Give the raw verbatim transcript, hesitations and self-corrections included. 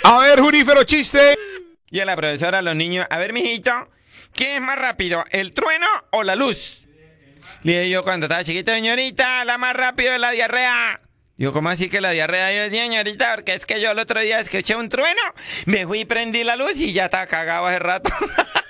A ver, Junífero, chiste. Y a la profesora, a los niños, a ver, mijito, ¿qué es más rápido, el trueno o la luz? Le dije yo cuando estaba chiquito, señorita, la más rápido es la diarrea. Digo, ¿cómo así que la diarrea? Yo, señorita, porque es que yo el otro día escuché un trueno, me fui y prendí la luz y ya estaba cagado hace rato.